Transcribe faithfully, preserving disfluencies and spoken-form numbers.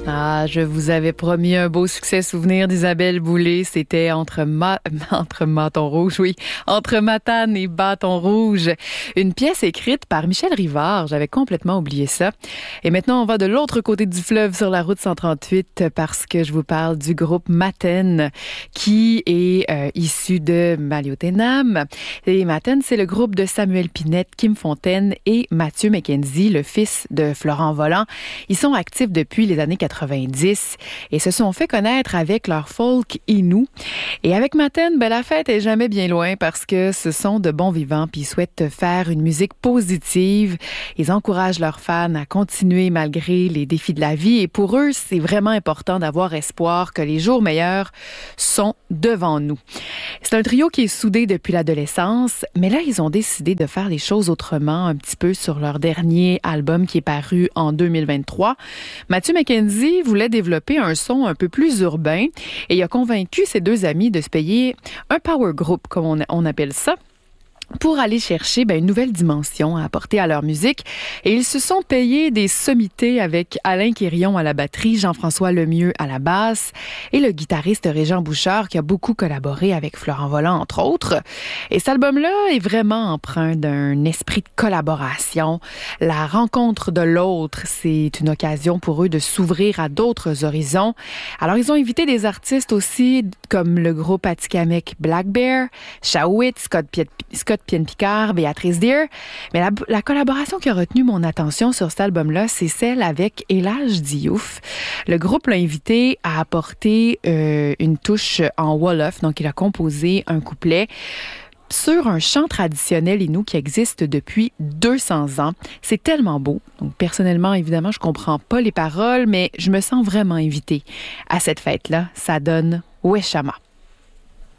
Ah, je vous avais promis un beau succès souvenir d'Isabelle Boulay. C'était entre ma... entre Bâton Rouge, oui, entre Matane et Bâton Rouge. Une pièce écrite par Michel Rivard. J'avais complètement oublié ça. Et maintenant, on va de l'autre côté du fleuve sur la route cent trente-huit parce que je vous parle du groupe Matane qui est euh, issu de Maliotenam. Et Matane, c'est le groupe de Samuel Pinette, Kim Fontaine et Mathieu McKenzie, le fils de Florent Volant. Ils sont actifs depuis les années quatre-vingt-dix et se sont fait connaître avec leur folk Innu. Et avec Matane, ben, la fête est jamais bien loin parce que ce sont de bons vivants puis ils souhaitent faire une musique positive. Ils encouragent leurs fans à continuer malgré les défis de la vie et pour eux, c'est vraiment important d'avoir espoir que les jours meilleurs sont devant nous. C'est un trio qui est soudé depuis l'adolescence, mais là, ils ont décidé de faire les choses autrement un petit peu sur leur dernier album qui est paru en deux mille vingt-trois. Mathieu McKenzie voulait développer un son un peu plus urbain et il a convaincu ses deux amis de se payer un power group, comme on, on appelle ça, pour aller chercher ben, une nouvelle dimension à apporter à leur musique. Et ils se sont payés des sommités avec Alain Quirion à la batterie, Jean-François Lemieux à la basse et le guitariste Régent Bouchard qui a beaucoup collaboré avec Florent Volant, entre autres. Et cet album-là est vraiment empreint d'un esprit de collaboration. La rencontre de l'autre, c'est une occasion pour eux de s'ouvrir à d'autres horizons. Alors, ils ont invité des artistes aussi comme le groupe Atikamekw Black Bear, Shawit, Scott Piet Scott Pien-Picard, Béatrice Deer. Mais la, la collaboration qui a retenu mon attention sur cet album-là, c'est celle avec Elage Diouf. Le groupe l'a invité à apporter euh, une touche en Wolof, donc il a composé un couplet sur un chant traditionnel Innu qui existe depuis deux cents ans. C'est tellement beau. Donc, personnellement, évidemment, je comprends pas les paroles, mais je me sens vraiment invitée à cette fête-là. Ça donne Weshama.